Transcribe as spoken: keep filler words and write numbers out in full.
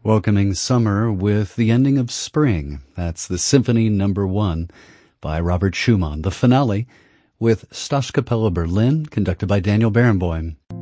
welcoming summer with the ending of spring. That's the Symphony Number One by Robert Schumann. The finale with Staatskapelle Berlin, conducted by Daniel Barenboim.